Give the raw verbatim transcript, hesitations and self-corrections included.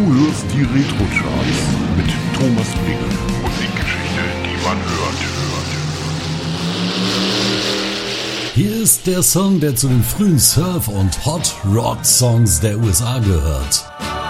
hörst die Retro-Charts mit Thomas Brink. Musikgeschichte, die man hört, hört. Hier ist der Song, der zu den frühen Surf- und Hot-Rock-Songs der U S A gehört.